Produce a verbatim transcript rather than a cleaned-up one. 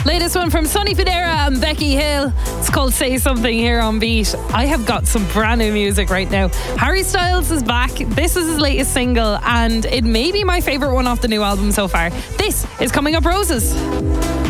Latest one from Sonny Fodera and Becky Hill. It's called Say Something here on Beat. I have got some brand new music right now. Harry Styles is back. This is his latest single and it may be my favourite one off the new album so far. This is Coming Up Roses.